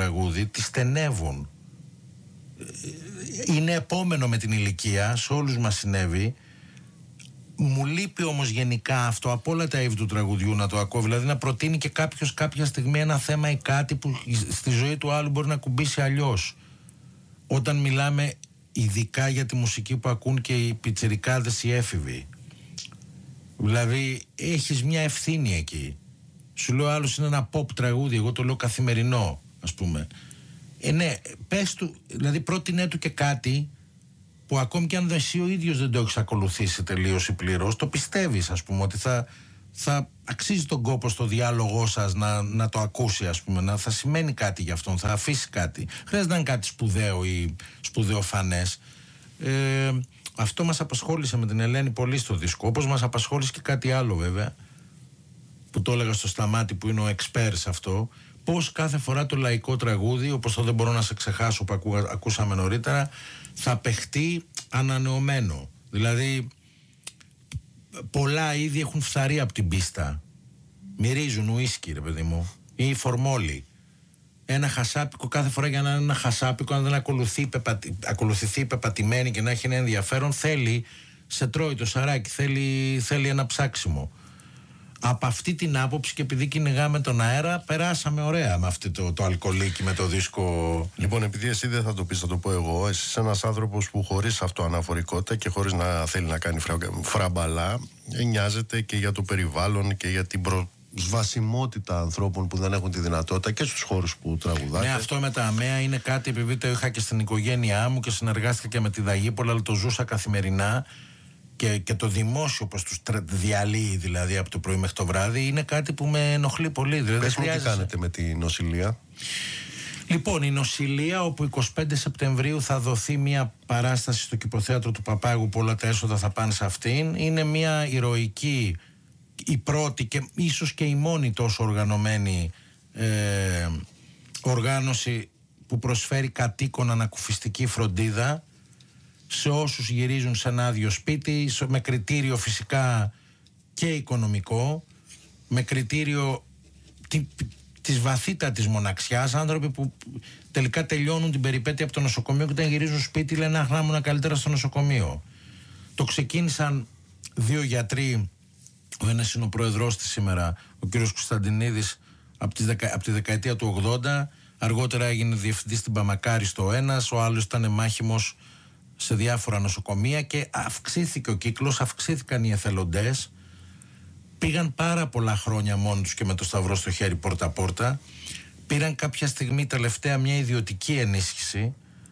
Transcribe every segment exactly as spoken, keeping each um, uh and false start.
τραγούδι, τη στενεύουν. Είναι επόμενο με την ηλικία, σε όλους μας συνέβη. Μου λείπει όμως γενικά αυτό από όλα τα είδη του τραγουδιού να το ακούω. Δηλαδή να προτείνει και κάποιος κάποια στιγμή ένα θέμα ή κάτι που στη ζωή του άλλου μπορεί να κουμπίσει αλλιώς. Όταν μιλάμε ειδικά για τη μουσική που ακούν και οι πιτσιρικάδες οι έφηβοι. Δηλαδή έχεις μια ευθύνη εκεί. Σου λέω άλλος είναι ένα pop τραγούδι, εγώ το λέω καθημερινό, ας πούμε. Ε, ναι, πες του, δηλαδή πρότεινέ του και κάτι που ακόμη και αν εσύ ο ίδιος δεν το έχεις ακολουθήσει τελείως ή πλήρως, το πιστεύεις, ας πούμε, ότι θα, θα αξίζει τον κόπο στο διάλογό σας να, να το ακούσει, ας πούμε, να θα σημαίνει κάτι για αυτόν, θα αφήσει κάτι. Χρειάζεται να είναι κάτι σπουδαίο ή σπουδαιοφανές. Ε, αυτό μας απασχόλησε με την Ελένη πολύ στο δίσκο, όπως μας απασχόλησε και κάτι άλλο βέβαια, που το έλεγα στο Σταμάτη που είναι ο expert σε αυτό, πως κάθε φορά το λαϊκό τραγούδι, όπως το «Δεν μπορώ να σε ξεχάσω» που ακού, ακούσαμε νωρίτερα, θα παιχτεί ανανεωμένο. Δηλαδή πολλά είδη έχουν φθαρεί από την πίστα, μυρίζουν ουίσκι ρε παιδί μου ή φορμόλι. Ένα χασάπικο κάθε φορά, για να είναι ένα χασάπικο, αν δεν ακολουθεί, πεπατι, ακολουθηθεί πεπατημένη και να έχει ένα ενδιαφέρον, θέλει, σε τρώει το σαράκι, θέλει, θέλει ένα ψάξιμο. Από αυτή την άποψη και επειδή κυνηγάμε τον αέρα, περάσαμε ωραία με αυτό το, το αλκοολίκι, με το δίσκο. Λοιπόν, επειδή εσύ δεν θα το πεις, θα το πω εγώ. Εσύ είσαι ένας άνθρωπος που χωρίς αυτοαναφορικότητα και χωρίς να θέλει να κάνει φρα, φραμπαλά, νοιάζεται και για το περιβάλλον και για την προσβασιμότητα ανθρώπων που δεν έχουν τη δυνατότητα και στους χώρους που τραγουδάτε. Ναι, αυτό με τα ΑΜΕΑ είναι κάτι, επειδή το είχα και στην οικογένειά μου και συνεργάστηκα και με τη Δαγίπολα, αλλά το ζούσα καθημερινά. Και, και το δημόσιο πως τους διαλύει δηλαδή από το πρωί μέχρι το βράδυ, είναι κάτι που με ενοχλεί πολύ. Δηλαδή, πες μου τι κάνετε με τη νοσηλεία. Λοιπόν, η νοσηλεία, όπου εικοστή πέμπτη Σεπτεμβρίου θα δοθεί μια παράσταση στο Κηποθέατρο του Παπάγου που όλα τα έσοδα θα πάνε σε αυτήν, είναι μια ηρωική, η πρώτη και ίσως και η μόνη τόσο οργανωμένη ε, οργάνωση που προσφέρει κατοίκον ανακουφιστική φροντίδα σε όσους γυρίζουν σε ένα άδειο σπίτι, με κριτήριο φυσικά και οικονομικό, με κριτήριο τη, της βαθύτατης μοναξιάς, άνθρωποι που τελικά τελειώνουν την περιπέτεια από το νοσοκομείο και όταν γυρίζουν σπίτι λένε «Αχ, να ήμουν καλύτερα στο νοσοκομείο». Το ξεκίνησαν δύο γιατροί, ο ένας είναι ο πρόεδρός της σήμερα, ο κύριος Κωνσταντινίδης, από, τις δεκα, από τη δεκαετία του ογδόντα, αργότερα έγινε διευθυντής στην Παμακάρη στο ένας, ο άλλος ήταν μάχημος σε διάφορα νοσοκομεία και αυξήθηκε ο κύκλος, αυξήθηκαν οι εθελοντές, πήγαν πάρα πολλά χρόνια μόνοι τους και με το σταυρό στο χέρι πόρτα πόρτα, πήραν κάποια στιγμή τελευταία μια ιδιωτική ενίσχυση,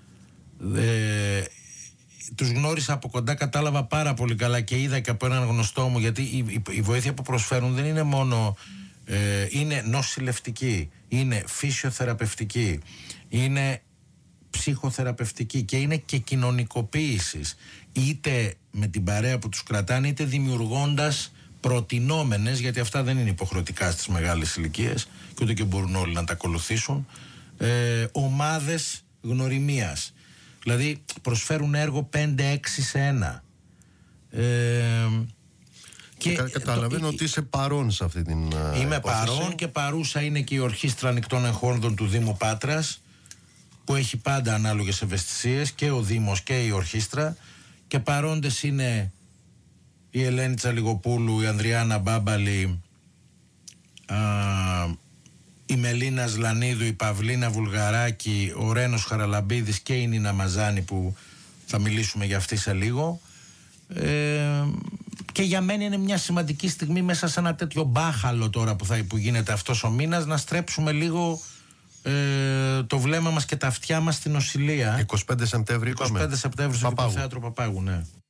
ε, τους γνώρισα από κοντά, κατάλαβα πάρα πολύ καλά και είδα και από έναν γνωστό μου, γιατί η, η, η βοήθεια που προσφέρουν δεν είναι μόνο ε, είναι νοσηλευτική, είναι φυσιοθεραπευτική, είναι ψυχοθεραπευτική και είναι και κοινωνικοποίησης, είτε με την παρέα που τους κρατάνε είτε δημιουργώντας προτινόμενες, γιατί αυτά δεν είναι υποχρεωτικά στις μεγάλες ηλικίες και ούτε και μπορούν όλοι να τα ακολουθήσουν, ε, ομάδες γνωριμίας, δηλαδή προσφέρουν έργο πέντε έξι σε ένα. ε, Και Κα, καταλαβαίνω το, ότι είσαι παρόν σε αυτή την είμαι υπόθεση. παρόν και παρούσα είναι και η Ορχήστρα Ανοιχτών Εχόρδων του Δήμου Πάτρας, που έχει πάντα ανάλογες ευαισθησίες, και ο Δήμος και η Ορχήστρα, και παρόντες είναι η Ελένη Τσαλιγοπούλου, η Ανδριάννα Μπάμπαλη, α, η Μελίνα Σλανίδου, η Παυλίνα Βουλγαράκη, ο Ρένος Χαραλαμπίδης και η Νίνα Μαζάνη που θα μιλήσουμε για αυτή σε λίγο. Ε, και για μένα είναι μια σημαντική στιγμή μέσα σε ένα τέτοιο μπάχαλο τώρα που, θα, που γίνεται αυτός ο μήνας, να στρέψουμε λίγο ε, το βλέμμα μας και τα αυτιά μας στην νοσηλεία. εικοστή πέμπτη Σεπτεμβρίου εικοστή πέμπτη Σεπτεμβρίου στο Κηποθέατρο Παπάγου, ναι.